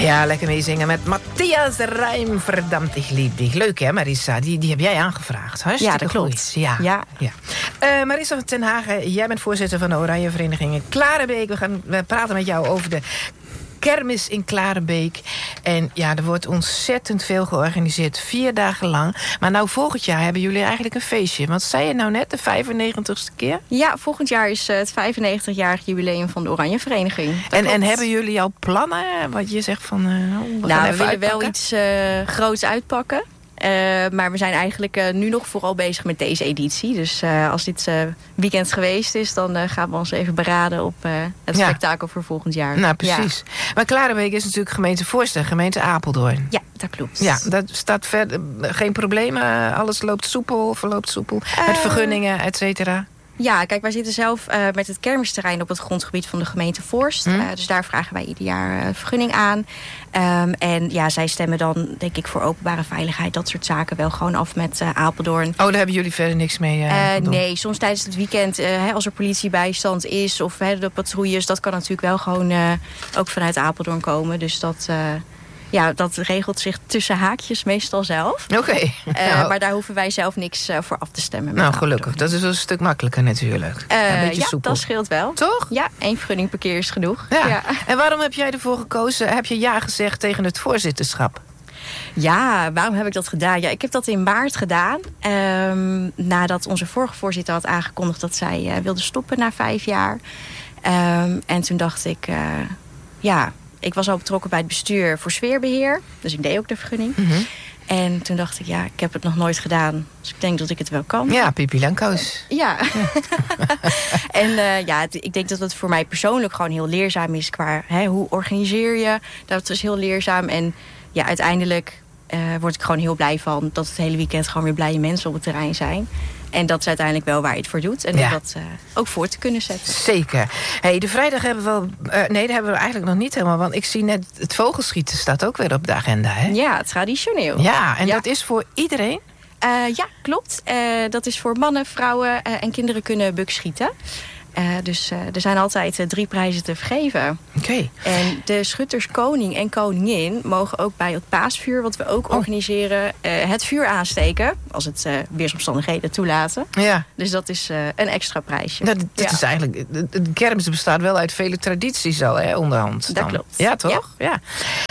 Ja, lekker meezingen met Matthias Rijm, verdammt ik lieb dich. Leuk hè, Marissa? Die heb jij aangevraagd. Hartstikke ja, dat klopt. Goed. Ja. Marissa ten Hagen, jij bent voorzitter van de Oranje Vereniging in Klarenbeek. We praten met jou over de kermis in Klarenbeek. En ja, er wordt ontzettend veel georganiseerd. 4 dagen lang. Maar nou, volgend jaar hebben jullie eigenlijk een feestje. Want zei je nou net, de 95ste keer? Ja, volgend jaar is het 95-jarig jubileum van de Oranje Vereniging. En hebben jullie al plannen? Wat je zegt van... we willen wel iets groots uitpakken. Maar we zijn eigenlijk nu nog vooral bezig met deze editie. Dus als dit weekend geweest is, dan gaan we ons even beraden op het spektakel voor volgend jaar. Nou, precies. Ja. Maar Klarenbeek is natuurlijk gemeente Voorst, gemeente Apeldoorn. Ja, dat klopt. Ja, dat staat verder geen problemen. Alles loopt soepel, verloopt soepel. Met vergunningen, et cetera. Ja, kijk, wij zitten zelf met het kermisterrein op het grondgebied van de gemeente Voorst. Dus daar vragen wij ieder jaar vergunning aan. En ja, zij stemmen dan, denk ik, voor openbare veiligheid, dat soort zaken wel gewoon af met Apeldoorn. Oh, daar hebben jullie verder niks mee nee, soms tijdens het weekend, als er politiebijstand is of de patrouilles, dat kan natuurlijk wel gewoon ook vanuit Apeldoorn komen. Dus dat regelt zich tussen haakjes meestal zelf. Oké. Maar daar hoeven wij zelf niks voor af te stemmen. Nou, gelukkig. Dat is wel een stuk makkelijker natuurlijk. Een beetje soepel. Dat scheelt wel. Toch? Ja, 1 vergunning per keer is genoeg. Ja. En waarom heb jij ervoor gekozen? Heb je ja gezegd tegen het voorzitterschap? Ja, waarom heb ik dat gedaan? Ja, ik heb dat in maart gedaan. Nadat onze vorige voorzitter had aangekondigd dat zij wilde stoppen na 5 jaar. En toen dacht ik... Ik was al betrokken bij het bestuur voor sfeerbeheer. Dus ik deed ook de vergunning. Mm-hmm. En toen dacht ik, ik heb het nog nooit gedaan. Dus ik denk dat ik het wel kan. Ja, Pipi Langkous. Ja. En ik denk dat het voor mij persoonlijk gewoon heel leerzaam is. Qua hoe organiseer je. Dat is heel leerzaam. En ja, uiteindelijk word ik gewoon heel blij van dat het hele weekend gewoon weer blije mensen op het terrein zijn. En dat is uiteindelijk wel waar je het voor doet. En om dat ook voor te kunnen zetten. Zeker. De vrijdag hebben we wel... nee, dat hebben we eigenlijk nog niet helemaal. Want ik zie net het vogelschieten staat ook weer op de agenda. Hè? Ja, traditioneel. Ja, en dat is voor iedereen? Ja, klopt. Dat is voor mannen, vrouwen en kinderen kunnen bukschieten. Dus er zijn altijd 3 prijzen te vergeven. Oké. En de schutterskoning en koningin mogen ook bij het paasvuur, wat we ook organiseren, het vuur aansteken. Als het weersomstandigheden toelaten. Ja. Dus dat is een extra prijsje. Dat is eigenlijk... De kermis bestaat wel uit vele tradities al, hè, onderhand. Dat klopt. Ja, toch? Ja.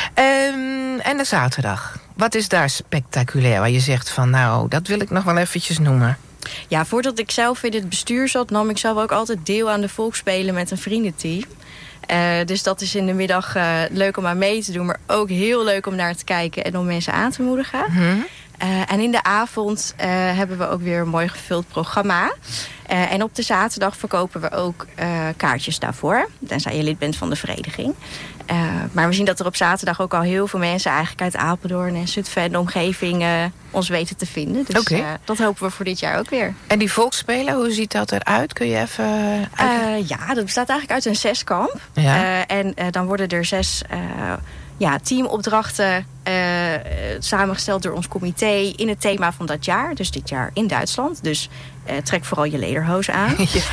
En de zaterdag. Wat is daar spectaculair waar je zegt van, nou, dat wil ik nog wel eventjes noemen? Ja, voordat ik zelf in het bestuur zat, nam ik zelf ook altijd deel aan de volksspelen met een vriendenteam. Dus dat is in de middag leuk om aan mee te doen, maar ook heel leuk om naar te kijken en om mensen aan te moedigen. Mm-hmm. En in de avond hebben we ook weer een mooi gevuld programma. En op de zaterdag verkopen we ook kaartjes daarvoor. Tenzij je lid bent van de vereniging. Maar we zien dat er op zaterdag ook al heel veel mensen eigenlijk uit Apeldoorn en Zutphen en de omgeving ons weten te vinden. Dus dat hopen we voor dit jaar ook weer. En die volksspelen, hoe ziet dat eruit? Kun je even... dat bestaat eigenlijk uit een 6-kamp. Ja. En dan worden er 6... teamopdrachten samengesteld door ons comité in het thema van dat jaar. Dus dit jaar in Duitsland. Dus trek vooral je lederhozen aan.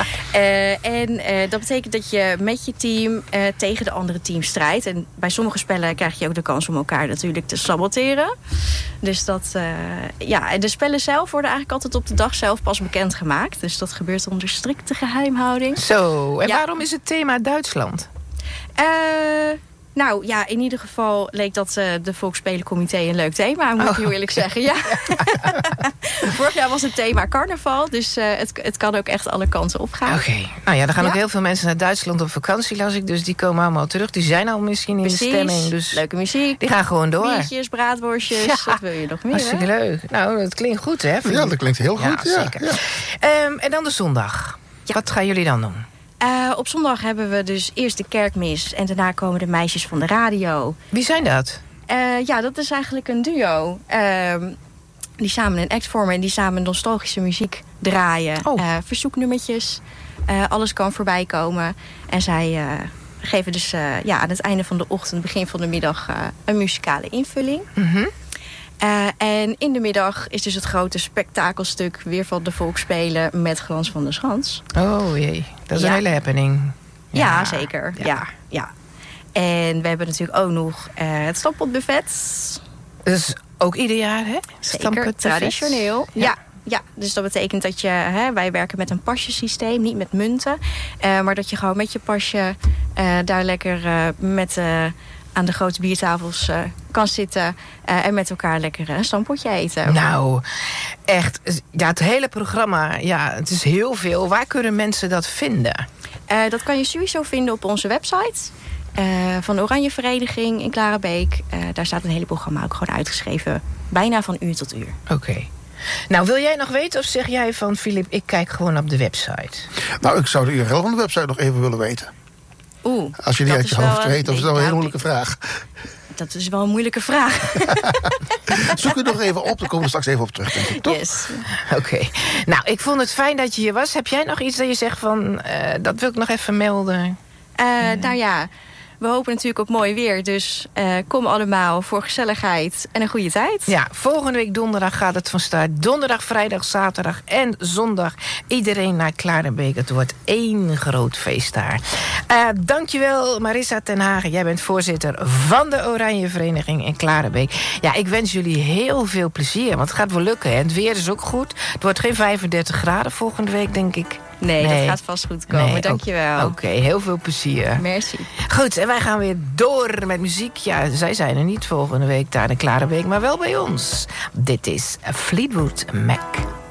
Ja. Dat betekent dat je met je team tegen de andere team strijdt. En bij sommige spellen krijg je ook de kans om elkaar natuurlijk te saboteren. Dus en de spellen zelf worden eigenlijk altijd op de dag zelf pas bekendgemaakt. Dus dat gebeurt onder strikte geheimhouding. Zo, en waarom is het thema Duitsland? Nou ja, in ieder geval leek dat de Volksspelencomité een leuk thema, moet ik heel eerlijk zeggen. Ja. Vorig jaar was het thema carnaval, dus het kan ook echt alle kanten opgaan. Oké. Nou ja, er gaan ook heel veel mensen naar Duitsland op vakantie, las ik. Dus die komen allemaal terug. Die zijn al misschien in de stemming. Dus leuke muziek. Die gaan gewoon door. Biertjes, braadworstjes, wat wil je nog meer? Hartstikke leuk. Nou, dat klinkt goed, hè? Ja, dat klinkt heel goed. Ja, zeker. Ja. En dan de zondag. Ja. Wat gaan jullie dan doen? Op zondag hebben we dus eerst de kerkmis en daarna komen de meisjes van de radio. Wie zijn dat? Dat is eigenlijk een duo. Die samen een act vormen en die samen nostalgische muziek draaien. Verzoeknummertjes, alles kan voorbij komen. En zij geven dus aan het einde van de ochtend, begin van de middag een muzikale invulling. Mm-hmm. En in de middag is dus het grote spektakelstuk weer van de Volksspelen met Glans van der Schans. Oh jee, dat is een hele happening. Ja, zeker. Ja. En we hebben natuurlijk ook nog het stampotbuffet. Dus ook ieder jaar, hè? Zeker, traditioneel. Ja, dus dat betekent dat wij werken met een pasjesysteem, niet met munten. Maar dat je gewoon met je pasje daar lekker aan de grote biertafels kan zitten. En met elkaar lekker een stampotje eten. Nou, echt. Ja, het hele programma, het is heel veel. Waar kunnen mensen dat vinden? Dat kan je sowieso vinden op onze website. Van de Oranje Vereniging in Klarenbeek. Daar staat het hele programma ook gewoon uitgeschreven. Bijna van uur tot uur. Oké. Nou, wil jij nog weten of zeg jij van... Filip, ik kijk gewoon op de website? Nou, ik zou de URL van de website nog even willen weten. Als je die uit je hoofd weet, dat is wel een hele moeilijke vraag. Dat is wel een moeilijke vraag. Zoek het nog even op, dan komen we straks even op terug, denk ik, toch? Yes. Oké. Nou, ik vond het fijn dat je hier was. Heb jij nog iets dat je zegt van... dat wil ik nog even melden? Nou ja, we hopen natuurlijk op mooi weer. Dus kom allemaal voor gezelligheid en een goede tijd. Ja, volgende week donderdag gaat het van start. Donderdag, vrijdag, zaterdag en zondag. Iedereen naar Klarenbeek. Het wordt één groot feest daar. Dankjewel, Marissa ten Hagen. Jij bent voorzitter van de Oranje Vereniging in Klarenbeek. Ja, ik wens jullie heel veel plezier. Want het gaat wel lukken. Hè? Het weer is ook goed. Het wordt geen 35 graden volgende week, denk ik. Nee, dat gaat vast goed komen. Dankjewel. Oké, heel veel plezier. Merci. Goed, en wij gaan weer door met muziek. Ja, zij zijn er niet volgende week daar in Klarenbeek, maar wel bij ons. Dit is Fleetwood Mac.